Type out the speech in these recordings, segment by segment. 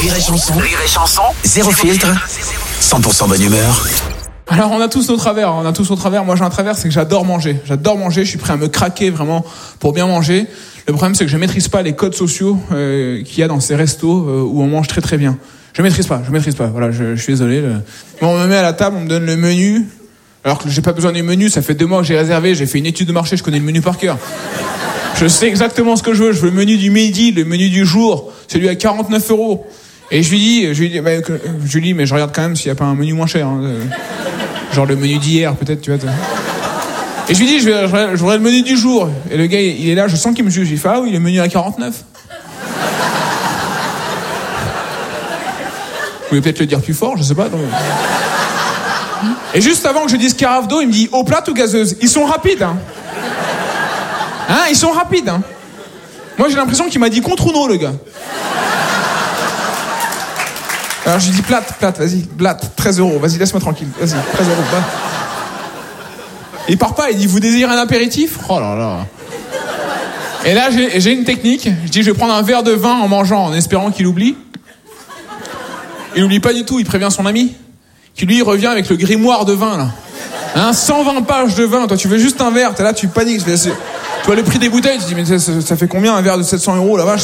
Rire et Chanson, zéro filtre, 100% bonne humeur. Alors on a tous nos travers, Moi j'ai un travers, c'est que j'adore manger, je suis prêt à me craquer vraiment pour bien manger. Le problème c'est que je maîtrise pas les codes sociaux qu'il y a dans ces restos où on mange très très bien. Je maîtrise pas, voilà, je suis désolé. On me met à la table, on me donne le menu, alors que j'ai pas besoin du menu, ça fait 2 mois que j'ai réservé, j'ai fait une étude de marché, je connais le menu par cœur. Je sais exactement ce que je veux le menu du midi, le menu du jour, celui à 49 €. Et je lui dis, mais je regarde quand même s'il n'y a pas un menu moins cher. Hein. Genre le menu d'hier, peut-être, tu vois. Et je lui dis, je voudrais le menu du jour. Et le gars, il est là, je sens qu'il me juge. Il fait, ah oui, le menu à 49. Vous pouvez peut-être le dire plus fort, je sais pas. Donc... Et juste avant que je dise carafe d'eau, il me dit, eau plate ou gazeuse? Ils sont rapides, hein. Ils sont rapides, hein. Moi, j'ai l'impression qu'il m'a dit contre ou non, le gars. Alors je lui dis plate, vas-y, plate, 13 €, vas-y, laisse-moi tranquille, vas-y, 13 €, va. Il part pas, il dit, vous désirez un apéritif? Oh là là. Et là, j'ai une technique, je dis, je vais prendre un verre de vin en mangeant, en espérant qu'il oublie. Il oublie pas du tout, il prévient son ami, qui lui revient avec le grimoire de vin, là. 120 pages de vin, toi tu veux juste un verre, t'es là, tu paniques, tu vois le prix des bouteilles, tu te dis, mais ça fait combien un verre de 700 €, la vache?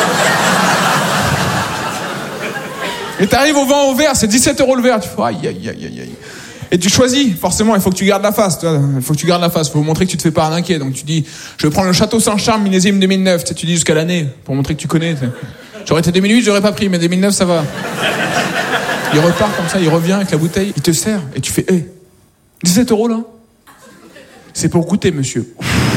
Et t'arrives au vin au verre, c'est 17 € le verre. Tu fais aïe. Et tu choisis, forcément, il faut que tu gardes la face. Il faut montrer que tu te fais pas arnaquer. Donc tu dis, je vais prendre le Château Saint-Charles, millésime 2009. Tu dis jusqu'à l'année, pour montrer que tu connais. J'aurais été 2008, j'aurais pas pris, mais 2009, ça va. Il repart comme ça, il revient avec la bouteille, il te sert. Et tu fais, 17 € là? C'est pour goûter, monsieur.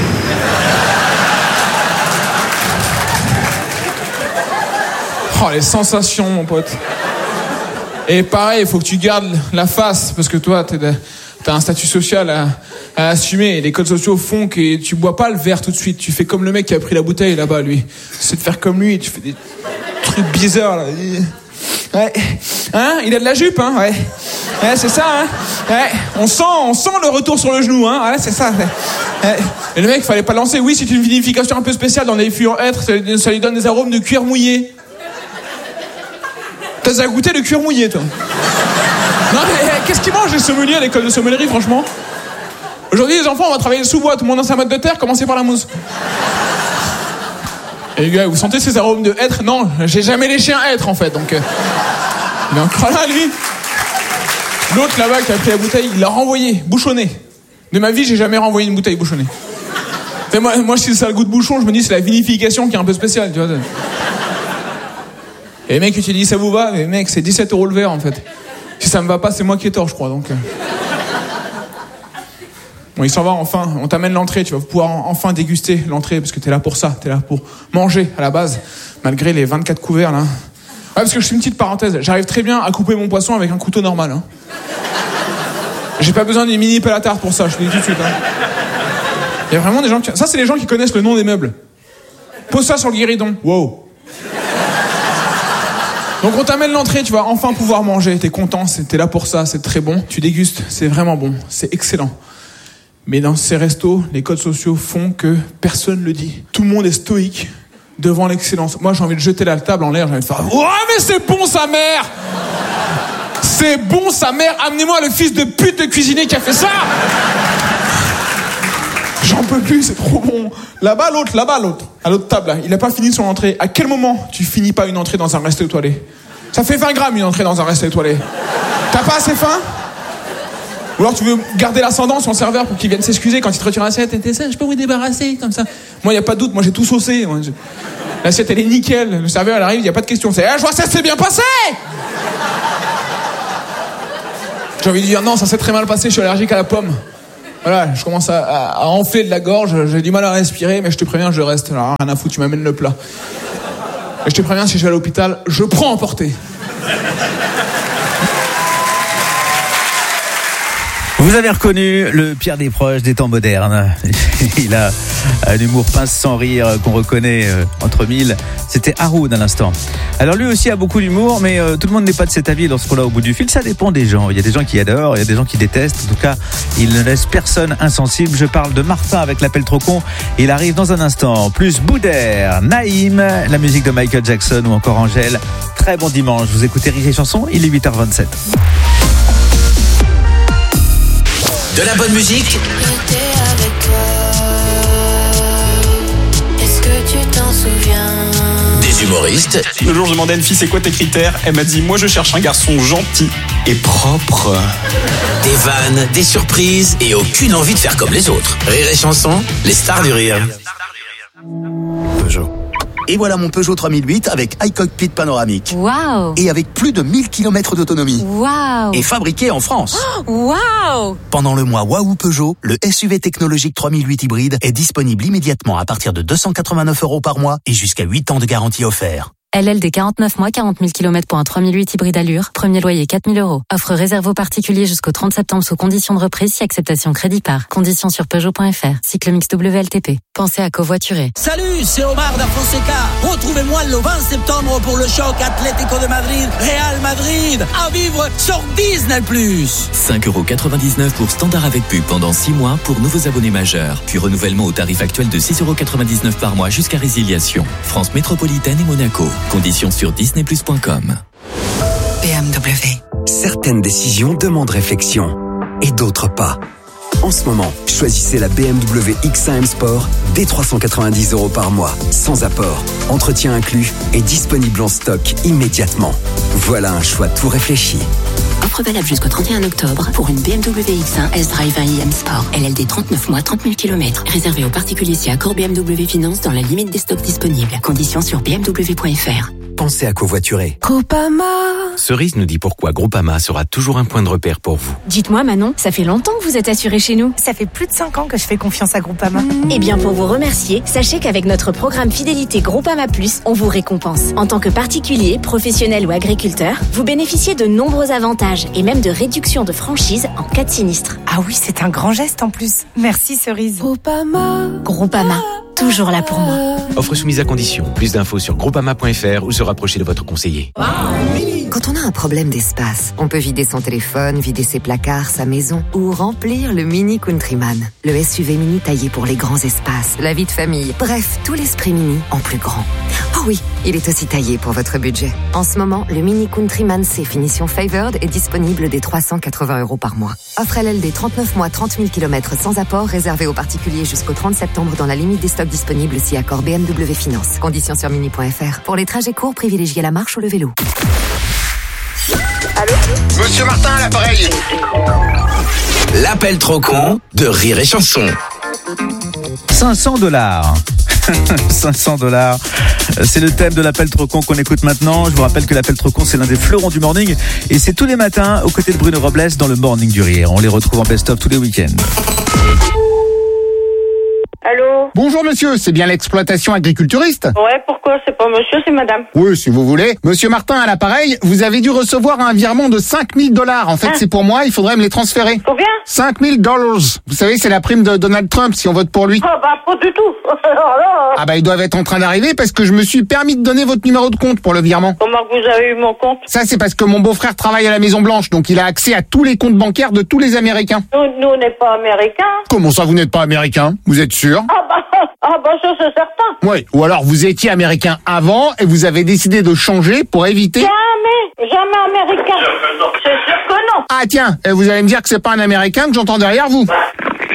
Oh, les sensations, mon pote. Et pareil, il faut que tu gardes la face, parce que toi, t'as un statut social à assumer. Et les codes sociaux font que tu bois pas le verre tout de suite. Tu fais comme le mec qui a pris la bouteille là-bas, lui. C'est de faire comme lui, et tu fais des trucs bizarres, là. Ouais. Il a de la jupe, hein, ouais. Ouais, c'est ça, hein. Ouais. On sent le retour sur le genou, hein. Ouais, c'est ça. Ouais. Et le mec, fallait pas lancer. Oui, c'est une vinification un peu spéciale dans les fûts en hêtre. Ça lui donne des arômes de cuir mouillé. T'as déjà goûté le cuir mouillé, toi? Non, mais qu'est-ce qu'ils mangent les sommeliers à l'école de sommellerie, franchement? Aujourd'hui, les enfants, on va travailler le sous-bois, tout le monde dans sa mode de terre, commencez par la mousse. Et les gars, vous sentez ces arômes de hêtre? Non, j'ai jamais léché un hêtre, en fait, donc... Il est encore là, lui. L'autre, là-bas, qui a pris la bouteille, il l'a renvoyée, bouchonnée. De ma vie, j'ai jamais renvoyé une bouteille bouchonnée. Moi, si ça a le goût de bouchon, je me dis, c'est la vinification qui est un peu spéciale, tu vois. Et les mecs, tu dis, ça vous va? Mais mec, c'est 17 € le verre, en fait. Si ça me va pas, c'est moi qui ai tort, je crois, donc... Bon, il s'en va enfin. On t'amène l'entrée, tu vas pouvoir enfin déguster l'entrée, parce que t'es là pour ça, t'es là pour manger, à la base, malgré les 24 couverts, là. Ouais, parce que je fais une petite parenthèse. J'arrive très bien à couper mon poisson avec un couteau normal, hein. J'ai pas besoin d'une mini pelle à tarte pour ça, je te le dis tout de suite, hein. Il y a vraiment des gens qui... Ça, c'est les gens qui connaissent le nom des meubles. Pose ça sur le guéridon. Wow. Donc on t'amène l'entrée, tu vas enfin pouvoir manger, t'es content, t'es là pour ça, c'est très bon, tu dégustes, c'est vraiment bon, c'est excellent. Mais dans ces restos, les codes sociaux font que personne le dit. Tout le monde est stoïque devant l'excellence. Moi, j'ai envie de jeter la table en l'air, j'ai envie de faire « Ouais, mais c'est bon, sa mère ! C'est bon, sa mère! Amenez-moi le fils de pute de cuisinier qui a fait ça !» J'en peux plus, c'est trop bon. Là-bas, l'autre, à l'autre table, là, il a pas fini son entrée. À quel moment tu finis pas une entrée dans un resto étoilé? Ça fait 20 grammes une entrée dans un resto étoilé. T'as pas assez faim? Ou alors tu veux garder l'ascendant sur le serveur pour qu'il vienne s'excuser quand il te retire l'assiette. Et ça, je peux vous débarrasser comme ça. Moi, y a pas de doute, moi j'ai tout saucé. L'assiette, elle est nickel. Le serveur, elle arrive, y a pas de question. C'est, je vois ça s'est bien passé. J'ai envie de dire non, ça s'est très mal passé. Je suis allergique à la pomme. Voilà, je commence à enfler de la gorge, j'ai du mal à respirer, mais je te préviens, je reste. Alors, rien à foutre, tu m'amènes le plat. Et je te préviens, si je vais à l'hôpital, je prends en portée. Vous Vous avez reconnu le Pierre Desproges des temps modernes. Il a un humour pince sans rire qu'on reconnaît entre mille. C'était Haroun à l'instant. Alors lui aussi a beaucoup d'humour, mais tout le monde n'est pas de cet avis lorsqu'on l'a au bout du fil. Ça dépend des gens. Il y a des gens qui adorent, il y a des gens qui détestent. En tout cas, il ne laisse personne insensible. Je parle de Martin avec l'appel trop con. Il arrive dans un instant. Plus Boudère, Naïm, la musique de Michael Jackson ou encore Angèle. Très bon dimanche. Vous écoutez Rire et Chanson, il est 8h27. De la bonne musique. J'étais avec toi. Est-ce que tu t'en souviens? Des humoristes. Le jour, je demandais à une fille, c'est quoi tes critères? Elle m'a dit, moi, je cherche un garçon gentil et propre. Des vannes, des surprises et aucune envie de faire comme les autres. Rire et Chanson, les stars du rire. Peugeot. Et voilà mon Peugeot 3008 avec iCockpit panoramique. Waouh! Et avec plus de 1000 km d'autonomie. Waouh! Et fabriqué en France. Waouh! Pendant le mois Waouh Peugeot, le SUV technologique 3008 hybride est disponible immédiatement à partir de 289 € par mois et jusqu'à 8 ans de garantie offert. LLD 49 mois, 40 000 km pour un 3008 hybride allure. Premier loyer 4 000 €. Offre réservée aux particuliers jusqu'au 30 septembre sous conditions de reprise si acceptation crédit par. Conditions sur Peugeot.fr. Cycle mix WLTP. Pensez à covoiturer. Salut, c'est Omar da Fonseca. Retrouvez-moi le 20 septembre pour le choc Atlético de Madrid, Real Madrid, à vivre sur Disney+. 5,99 € pour standard avec pub pendant 6 mois pour nouveaux abonnés majeurs. Puis renouvellement au tarif actuel de 6,99 € par mois jusqu'à résiliation. France métropolitaine et Monaco. Conditions sur disneyplus.com. BMW. Certaines décisions demandent réflexion et d'autres pas. En ce moment, choisissez la BMW X1 M Sport dès 390 € par mois, sans apport, entretien inclus et disponible en stock immédiatement. Voilà un choix tout réfléchi. Offre valable jusqu'au 31 octobre pour une BMW X1 S-Drive 1i M Sport. LLD 39 mois, 30 000 km. Réservé aux particuliers si accord BMW Finance dans la limite des stocks disponibles. Conditions sur bmw.fr. Pensez à covoiturer. Groupama. Cerise nous dit pourquoi Groupama sera toujours un point de repère pour vous. Dites-moi Manon, ça fait longtemps que vous êtes assurée chez nous. Ça fait plus de 5 ans que je fais confiance à Groupama. Eh bien pour vous remercier, sachez qu'avec notre programme fidélité Groupama Plus, on vous récompense. En tant que particulier, professionnel ou agriculteur, vous bénéficiez de nombreux avantages et même de réductions de franchise en cas de sinistre. Ah oui, c'est un grand geste en plus. Merci Cerise. Groupama, toujours là pour moi. Offre soumise à condition. Plus d'infos sur groupama.fr ou se rapprocher de votre conseiller. Quand on a un problème d'espace, on peut vider son téléphone, vider ses placards, sa maison ou remplir le Mini Countryman. Le SUV mini taillé pour les grands espaces, la vie de famille. Bref, tout l'esprit mini en plus grand. Oh oui, il est aussi taillé pour votre budget. En ce moment, le Mini Countryman C finition Favored est disponible dès 380 € par mois. Offre LLD 39 mois, 30 000 km sans apport, réservé aux particuliers jusqu'au 30 septembre dans la limite des stocks disponibles si accord BMW Finance. Conditions sur mini.fr. Pour les trajets courts, privilégiez la marche ou le vélo. Allô ? Monsieur Martin à l'appareil. L'appel trop con de Rire et Chanson. 500 $. 500 $. C'est le thème de l'appel trop con qu'on écoute maintenant. Je vous rappelle que l'appel trop con, c'est l'un des fleurons du morning. Et c'est tous les matins aux côtés de Bruno Robles dans le Morning du Rire. On les retrouve en best-of tous les week-ends. Allô ? Bonjour monsieur, c'est bien l'exploitation agriculturiste ? Ouais, pourquoi ? C'est pas monsieur, c'est madame. Oui, si vous voulez. Monsieur Martin à l'appareil, vous avez dû recevoir un virement de 5 000 $. En fait, c'est pour moi, il faudrait me les transférer. Combien ? 5 000 $. Vous savez, c'est la prime de Donald Trump si on vote pour lui. Ah bah, pas du tout. Ah bah, ils doivent être en train d'arriver parce que je me suis permis de donner votre numéro de compte pour le virement. Comment vous avez eu mon compte ? Ça, c'est parce que mon beau-frère travaille à la Maison Blanche, donc il a accès à tous les comptes bancaires de tous les Américains. Nous, on n'est pas Américains. Comment ça, vous n'êtes pas Américain ? Vous êtes sûr ? Ah bah ça c'est certain. Oui, ou alors vous étiez américain avant et vous avez décidé de changer pour éviter... Jamais américain. C'est sûr que non. Ah tiens, et vous allez me dire que c'est pas un américain que j'entends derrière vous. Allô ?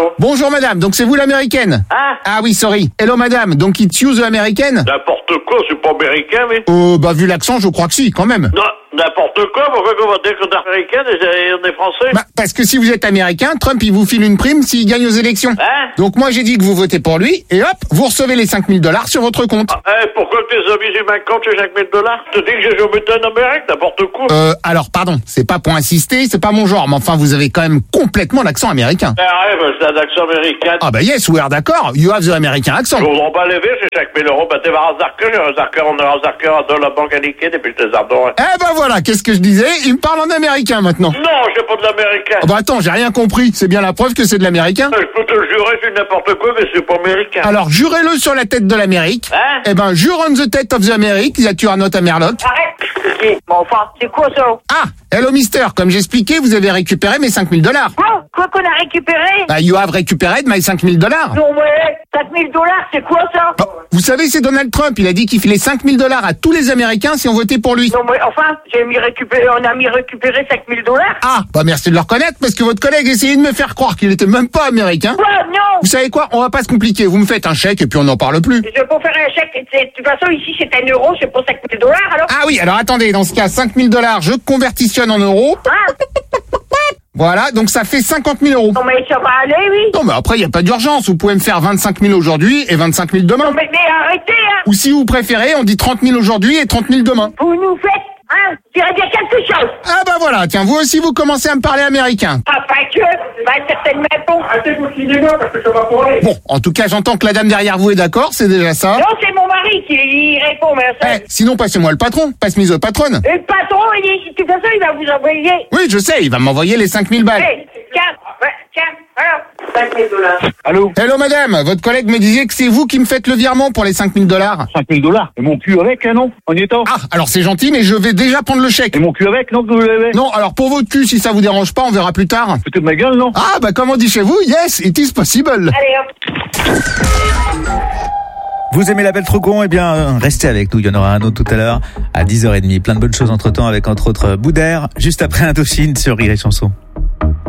Bonjour madame, donc c'est vous l'américaine ? Ah oui, sorry. Hello madame, donc it's you the américaine ? N'importe quoi, c'est pas américain, mais... Bah vu l'accent, je crois que si, quand même. Non, n'importe quoi, pourquoi on va dire qu'on est américain et on est français ? Bah, parce que si vous êtes américain, Trump il vous file une prime s'il gagne aux élections. Donc moi j'ai dit que vous votez pour lui, et hop, vous recevez les 5 000 $ sur votre compte. Pourquoi tes amis j'ai ma compte chez 5 000 $? Je te dis que j'ai jamais été en Amérique, n'importe quoi. Alors pardon, c'est pas pour insister, c'est pas mon genre, mais enfin vous avez quand même complètement l'accent américain. C'est un accent américain. Ah bah yes, we are d'accord, you have the American accent. Je voudrais pas lever, c'est 5 000 €, bah t'es à Zarker, j'ai un Zarker, on est à Zarker dans la banque à liquide, et puis je te zarde. Eh ben voilà. voilà, qu'est-ce que je disais? Il me parle en américain maintenant. Non, j'ai pas de l'américain. Ah bah attends, j'ai rien compris. C'est bien la preuve que c'est de l'américain? Je peux te le jurer, c'est n'importe quoi, mais c'est pas américain. Alors, jurez-le sur la tête de l'Amérique. Hein? Eh ben, jure on the tête of the America, that you are not a Merlock. Arrête. Bon, enfin, c'est quoi ça? Ah, hello mister, comme j'expliquais, vous avez récupéré mes 5 000 $. Quoi qu'on a récupéré? Bah, you have récupéré my 5 000 $. Non, mais 5 000 $, c'est quoi ça? Oh, vous savez, c'est Donald Trump, il a dit qu'il filait 5 000 $ à tous les Américains si on votait pour lui. Non, mais enfin, on a mis récupérer 5 000 $. Ah, bah merci de le reconnaître, parce que votre collègue essayait de me faire croire qu'il était même pas américain. Quoi? Non! Vous savez quoi? On va pas se compliquer, vous me faites un chèque et puis on n'en parle plus. Je peux faire un chèque, de toute façon, ici, c'est un euro, c'est pas 5 000 $, alors? Ah oui, alors attendez, dans ce cas, 5 000 $, je convertitionne en euros. Ah. Voilà, donc ça fait 50 000 €. Non, mais ça va aller, oui. Non, mais après, il n'y a pas d'urgence. Vous pouvez me faire 25 000 aujourd'hui et 25 000 demain. Non, mais arrêtez, hein. Ou si vous préférez, on dit 30 000 aujourd'hui et 30 000 demain. Vous nous faites, hein, je dirais bien quelque chose. Ah bah voilà, tiens, vous aussi, vous commencez à me parler américain. Ah, pas que, bah, certainement pas. Arrêtez de vous cinéma parce que ça va pas aller. Bon, en tout cas, j'entends que la dame derrière vous est d'accord, c'est déjà ça. Non, c'est mon mari qui répond, mais ça... Sinon, passez-moi le patron, passe-mise au patronne. Et le patron, de toute façon, il va vous envoyer... Oui, je sais, il va m'envoyer les 5 000 balles. Tiens, alors, 5 000 $. Allô? Hello madame, votre collègue me disait que c'est vous qui me faites le virement pour les 5 000 $. 5 000 $? Et mon cul avec, hein, non? En y étant? Ah, alors c'est gentil, mais je vais déjà prendre le chèque. Et mon cul avec, non, que vous l'avez? Non, alors pour votre cul, si ça vous dérange pas, on verra plus tard. Peut-être ma gueule, non? Ah, bah comme on dit chez vous, yes, it is possible. Allez, hop. Vous aimez l'appel trop con? Eh bien, restez avec nous. Il y en aura un autre tout à l'heure à 10h30. Plein de bonnes choses entre temps avec entre autres Boudère, juste après Indochine sur Rire et Chanson.